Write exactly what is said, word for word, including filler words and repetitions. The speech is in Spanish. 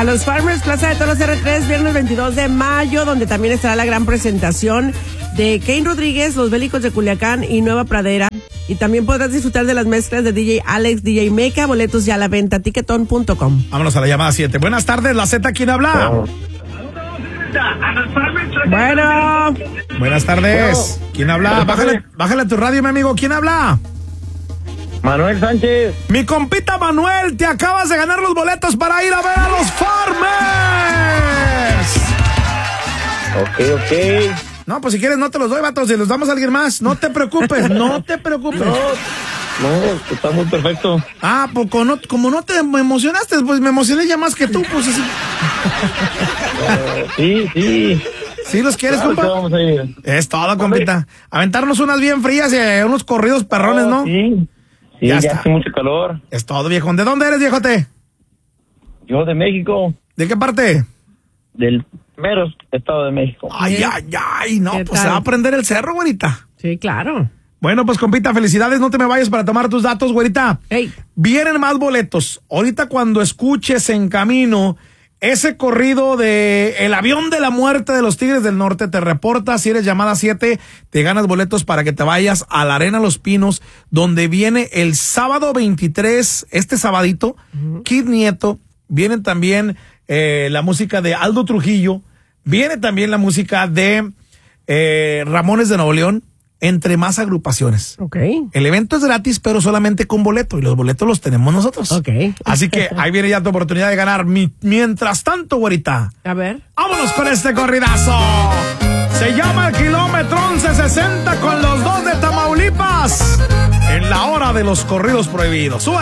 a los Farmers Plaza de Toros R tres, viernes veintidós de mayo, donde también estará la gran presentación de Kane Rodríguez, Los Bélicos de Culiacán y Nueva Pradera. Y también podrás disfrutar de las mezclas de D J Alex, D J Meca, boletos ya a la venta, tiquetón punto com. Vámonos a la llamada siete. Buenas tardes, la Z, ¿quién habla? Bueno. Buenas tardes, ¿quién habla? Bájale, bájale a tu radio, mi amigo, ¿quién habla? Manuel Sánchez. Mi compita Manuel, te acabas de ganar los boletos para ir a ver a los Farmers. Ok, ok. No, pues si quieres no te los doy, vato, si los damos a alguien más. No te preocupes, no te preocupes. No, no, está muy perfecto. Ah, pues como no, como no te emocionaste, pues me emocioné ya más que tú, pues así. Uh, sí, sí. ¿Sí los quieres, Claro, compa? vamos a ir. Es todo, compita. Aventarnos unas bien frías y eh, unos corridos perrones, ¿no? Sí, sí, Ya ya, está. hace mucho calor. Es todo, viejón. ¿De dónde eres, viejote? Yo de México, ¿De qué parte? del mero estado de México. Ay, ¿Qué? ay, ay, no, ¿Qué pues tal? se va a prender el cerro, güerita. Sí, claro. Bueno, pues, compita, felicidades, no te me vayas para tomar tus datos, güerita. Hey. Vienen más boletos. Ahorita cuando escuches en camino ese corrido de El Avión de la Muerte de los Tigres del Norte, te reportas, si eres llamada siete, te ganas boletos para que te vayas a la Arena Los Pinos, donde viene el sábado veintitrés, este sabadito, uh-huh. Kid Nieto, viene también eh, la música de Aldo Trujillo, viene también la música de eh, Ramones de Nuevo León, entre más agrupaciones. Ok. El evento es gratis, pero solamente con boleto, y los boletos los tenemos nosotros. Ok. Así que ahí viene ya tu oportunidad de ganar. Mi, mientras tanto, güerita, A ver. vámonos con este corridazo. Se llama el kilómetro once sesenta con los dos de Tamaulipas, en la hora de los corridos prohibidos. Súbale.